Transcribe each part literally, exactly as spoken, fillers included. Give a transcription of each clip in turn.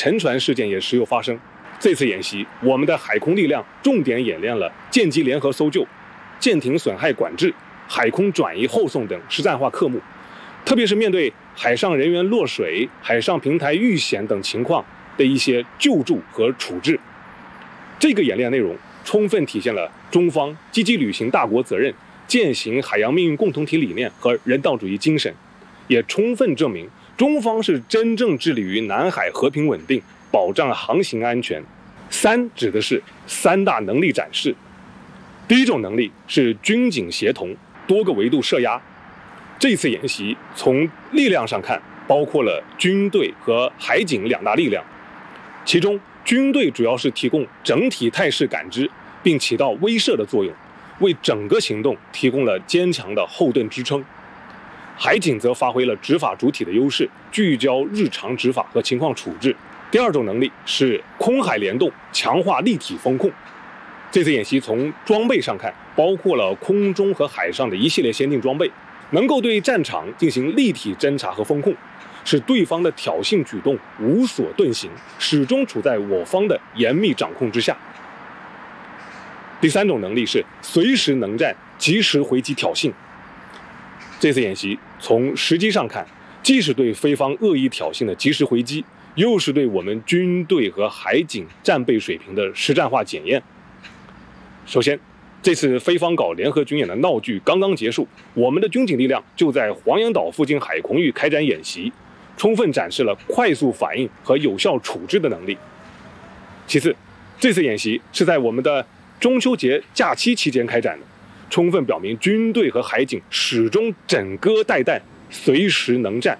沉船事件也时有发生。这次演习，我们的海空力量重点演练了舰机联合搜救、舰艇损害管制、海空转移后送等实战化科目，特别是面对海上人员落水、海上平台遇险等情况的一些救助和处置。这个演练内容充分体现了中方积极履行大国责任、践行海洋命运共同体理念和人道主义精神，也充分证明中方是真正致力于南海和平稳定、保障航行安全。三指的是三大能力展示。第一种能力是军警协同，多个维度设压。这次演习从力量上看，包括了军队和海警两大力量，其中军队主要是提供整体态势感知，并起到威慑的作用，为整个行动提供了坚强的后盾支撑。海警则发挥了执法主体的优势，聚焦日常执法和情况处置。第二种能力是空海联动，强化立体风控。这次演习从装备上看，包括了空中和海上的一系列先进装备，能够对战场进行立体侦察和风控，使对方的挑衅举动无所遁形，始终处在我方的严密掌控之下。第三种能力是随时能战，及时回击挑衅。这次演习从时机上看，既是对非方恶意挑衅的及时回击，又是对我们军队和海警战备水平的实战化检验。首先，这次非方搞联合军演的闹剧刚刚结束，我们的军警力量就在黄岩岛附近海空域开展演习，充分展示了快速反应和有效处置的能力。其次，这次演习是在我们的中秋节假期期间开展的，充分表明军队和海警始终枕戈待旦，随时能战。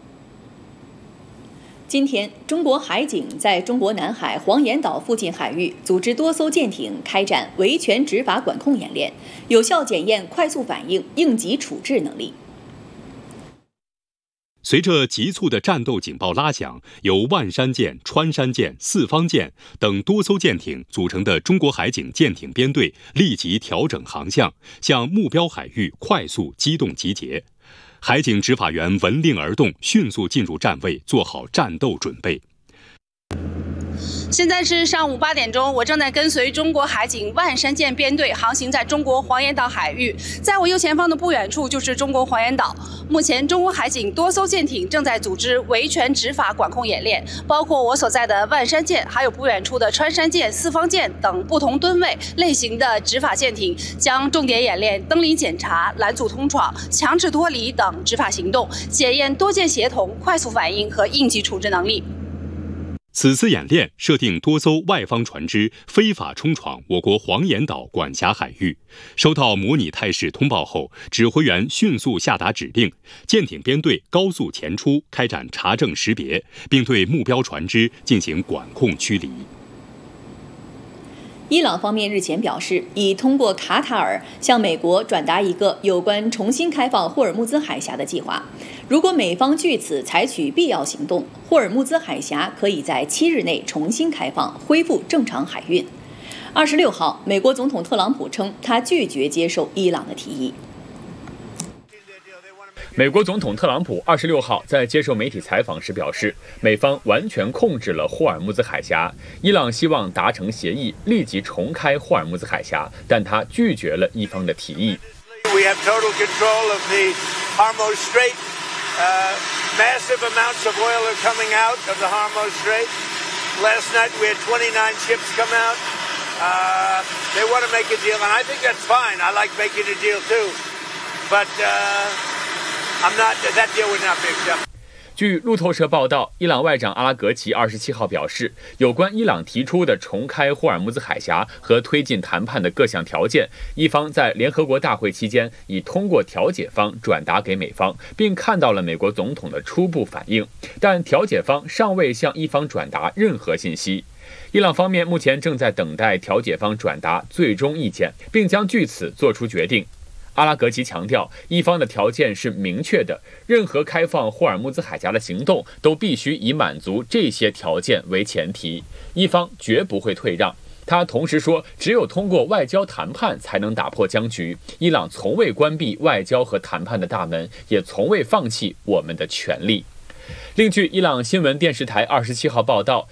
今天，中国海警在中国南海黄岩岛附近海域组织多艘舰艇开展维权执法管控演练，有效检验快速反应、应急处置能力。 随着急促的战斗警报拉响，由万山舰、穿山舰、四方舰等多艘舰艇组成的中国海警舰艇编队立即调整航向，向目标海域快速机动集结。海警执法员闻令而动，迅速进入站位，做好战斗准备。 现在是上午八点钟，我正在跟随中国海警万山舰编队航行在中国黄岩岛海域，在我右前方的不远处就是中国黄岩岛。目前，中国海警多艘舰艇正在组织维权执法管控演练，包括我所在的万山舰，还有不远处的穿山舰、四方舰等不同吨位类型的执法舰艇，将重点演练登临检查、拦阻通闯、强制脱离等执法行动，检验多舰协同、快速反应和应急处置能力。 此次演练设定多艘外方船只非法冲闯我国黄岩岛管辖海域，收到模拟态势通报后，指挥员迅速下达指令，舰艇编队高速前出，开展查证识别，并对目标船只进行管控驱离。 伊朗方面日前表示，已通过卡塔尔向美国转达一个有关重新开放霍尔木兹海峡的计划。如果美方据此采取必要行动，霍尔木兹海峡可以在七日内重新开放，恢复正常海运。二十六号，美国总统特朗普称，他拒绝接受伊朗的提议。 美国总统特朗普二十六号在接受媒体采访时表示，美方完全控制了霍尔木兹海峡，伊朗希望达成协议，立即重开霍尔木兹海峡，但他拒绝了伊方的提议。 We have total control of the Hormuz Strait. Uh, massive amounts of oil are coming out of the Hormuz Strait. Last night we had twenty-nine ships come out. Uh, they want to make a deal, and I think that's fine. I like making a deal too, but. Uh,I'm not, that deal would not be accepted. 据路透社报道，伊朗外长阿拉格齐二十七号表示，有关伊朗提出的重开霍尔木兹海峡和推进谈判的各项条件，伊方在联合国大会期间已通过调解方转达给美方，并看到了美国总统的初步反应，但调解方尚未向伊方转达任何信息。伊朗方面目前正在等待调解方转达最终意见，并将据此做出决定。阿拉格齐强调，伊方的条件是明确的，任何开放霍尔木兹海峡的行动都必须以满足这些条件为前提，伊方绝不会退让。他同时说，只有通过外交谈判才能打破僵局，伊朗从未关闭外交和谈判的大门，也从未放弃我们的权利。另据伊朗新闻电视台二十七号报道，